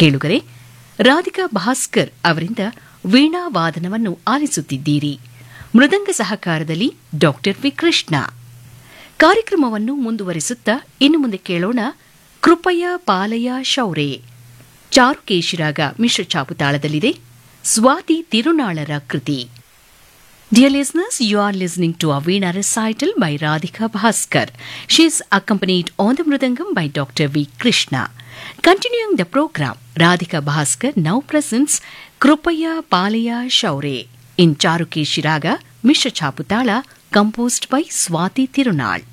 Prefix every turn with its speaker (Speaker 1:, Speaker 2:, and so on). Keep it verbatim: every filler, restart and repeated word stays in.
Speaker 1: ಕೇಳುಗರೆ, ರಾಧಿಕಾ ಭಾಸ್ಕರ್ ಅವರಿಂದ ವೀಣಾ ವಾದನವನ್ನು ಆಲಿಸುತ್ತಿದ್ದೀರಿ. ಮೃದಂಗ ಸಹಕಾರದಲ್ಲಿ doctor V Krishna. ಕಾರ್ಯಕ್ರಮವನ್ನು ಮುಂದುವರಿಸುತ್ತಾ ಇನ್ನು ಮುಂದೆ ಕೇಳೋಣ ಕೃಪಯ ಪಾಲಯ ಶೌರ್ಯ. ಚಾರುಕೇಶಿರಾಗ ಮಿಶ್ರ ಚಾಪುತಾಳದಲ್ಲಿದೆ ಸ್ವಾತಿ ತಿರುನಾಳರ ಕೃತಿ. Dear listeners, you are listening to a Veena recital by Radhika Bhaskar. She is accompanied on the Mridangam by Doctor V. Krishna. Continuing the program, Radhika Bhaskar now presents Krupaya Palaya Shaure in Charukeshi Raga, Mishra Chaputala, composed by Swati Tirunal.